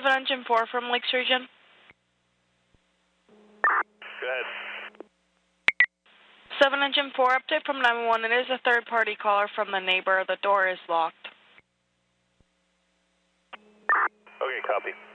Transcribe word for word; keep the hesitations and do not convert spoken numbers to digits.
seven Engine four from Lakes Region. Go ahead. seven Engine four, update from nine one one. It is a third-party caller from the neighbor. The door is locked. Okay, copy.